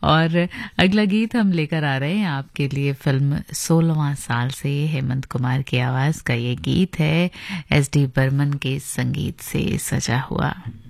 और अगला गीत हम लेकर आ रहे हैं आपके लिए फिल्म 16वां साल से हेमंत कुमार की आवाज का ये गीत है एस डी बर्मन के संगीत से सजा हुआ।